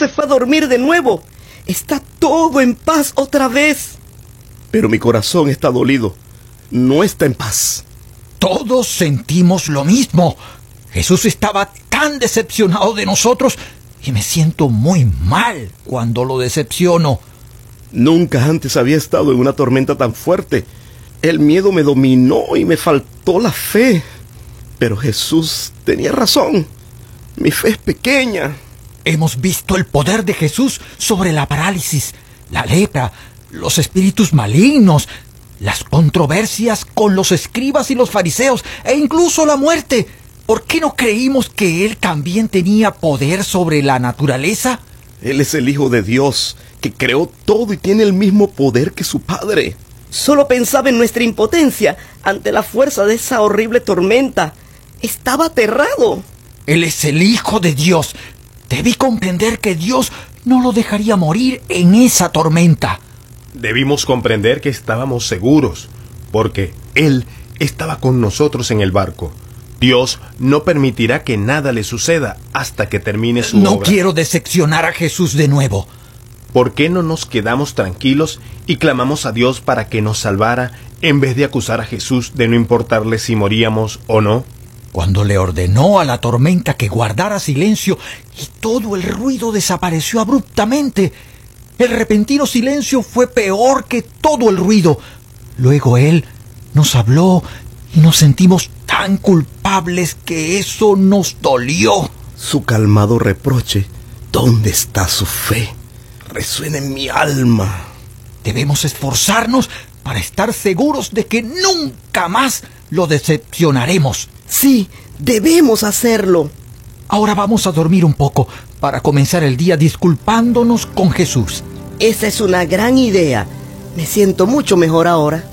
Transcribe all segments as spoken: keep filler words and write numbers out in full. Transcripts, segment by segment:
se fue a dormir de nuevo. Está todo en paz otra vez. Pero mi corazón está dolido. No está en paz. Todos sentimos lo mismo. Jesús estaba tan decepcionado de nosotros y me siento muy mal cuando lo decepciono. Nunca antes había estado en una tormenta tan fuerte. El miedo me dominó y me faltó la fe. Pero Jesús tenía razón. Mi fe es pequeña. Hemos visto el poder de Jesús sobre la parálisis, la lepra, los espíritus malignos, las controversias con los escribas y los fariseos e incluso la muerte. ¿Por qué no creímos que Él también tenía poder sobre la naturaleza? Él es el Hijo de Dios, que creó todo y tiene el mismo poder que su Padre. Solo pensaba en nuestra impotencia ante la fuerza de esa horrible tormenta. Estaba aterrado. Él es el Hijo de Dios. Debí comprender que Dios no lo dejaría morir en esa tormenta. Debimos comprender que estábamos seguros, porque Él estaba con nosotros en el barco. Dios no permitirá que nada le suceda hasta que termine su no obra. No quiero decepcionar a Jesús de nuevo. ¿Por qué no nos quedamos tranquilos y clamamos a Dios para que nos salvara en vez de acusar a Jesús de no importarle si moríamos o no? Cuando le ordenó a la tormenta que guardara silencio y todo el ruido desapareció abruptamente, el repentino silencio fue peor que todo el ruido. Luego Él nos habló y nos sentimos tan culpables que eso nos dolió. Su calmado reproche, ¿dónde está su fe?, resuena en mi alma. Debemos esforzarnos para estar seguros de que nunca más lo decepcionaremos. Sí, debemos hacerlo. Ahora vamos a dormir un poco para comenzar el día disculpándonos con Jesús. Esa es una gran idea. Me siento mucho mejor ahora.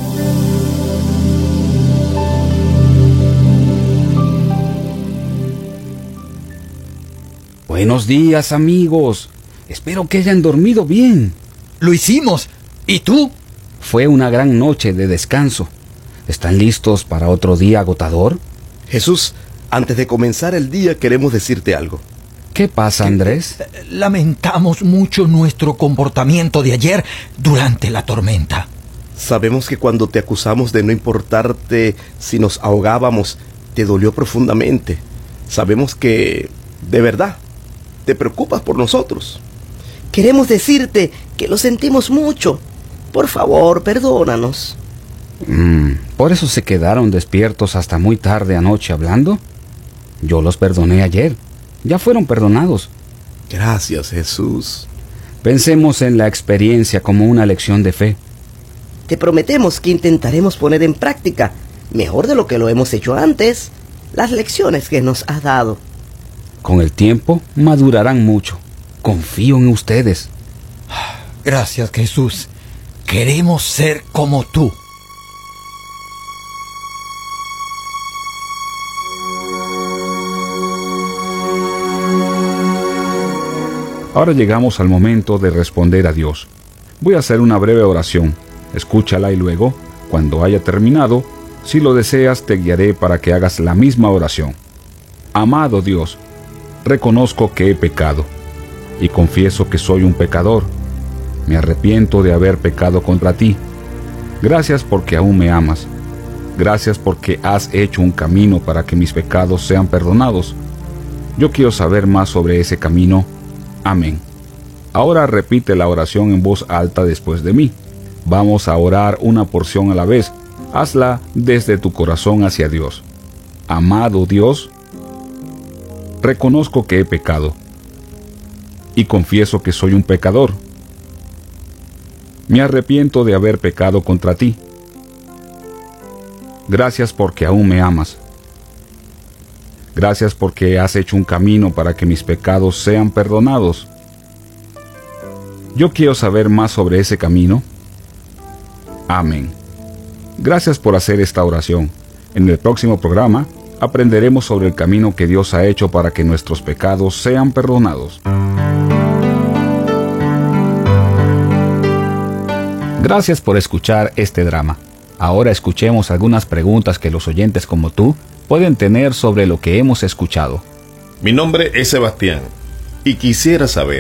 Buenos días, amigos. Espero que hayan dormido bien. Lo hicimos. ¿Y tú? Fue una gran noche de descanso. ¿Están listos para otro día agotador? Jesús, antes de comenzar el día queremos decirte algo. ¿Qué pasa, Andrés? Lamentamos mucho nuestro comportamiento de ayer durante la tormenta. Sabemos que cuando te acusamos de no importarte si nos ahogábamos, te dolió profundamente. Sabemos que, de verdad, te preocupas por nosotros. Queremos decirte que lo sentimos mucho. Por favor, perdónanos. Mm, ¿Por eso se quedaron despiertos hasta muy tarde anoche hablando? Yo los perdoné ayer. Ya fueron perdonados. Gracias, Jesús. Pensemos en la experiencia como una lección de fe. Te prometemos que intentaremos poner en práctica, mejor de lo que lo hemos hecho antes, las lecciones que nos has dado. Con el tiempo madurarán mucho. Confío en ustedes. Gracias, Jesús. Queremos ser como tú. Ahora llegamos al momento de responder a Dios. Voy a hacer una breve oración. Escúchala y luego, cuando haya terminado, si lo deseas, te guiaré para que hagas la misma oración. Amado Dios, reconozco que he pecado y confieso que soy un pecador. Me arrepiento de haber pecado contra ti. Gracias porque aún me amas. Gracias porque has hecho un camino para que mis pecados sean perdonados. Yo quiero saber más sobre ese camino. Amén. Ahora repite la oración en voz alta después de mí. Vamos a orar una porción a la vez. Hazla desde tu corazón hacia Dios. Amado Dios, reconozco que he pecado y confieso que soy un pecador. Me arrepiento de haber pecado contra ti. Gracias porque aún me amas. Gracias porque has hecho un camino para que mis pecados sean perdonados. Yo quiero saber más sobre ese camino. Amén. Gracias por hacer esta oración. En el próximo programa aprenderemos sobre el camino que Dios ha hecho para que nuestros pecados sean perdonados. Gracias por escuchar este drama. Ahora escuchemos algunas preguntas que los oyentes como tú pueden tener sobre lo que hemos escuchado. Mi nombre es Sebastián y quisiera saber,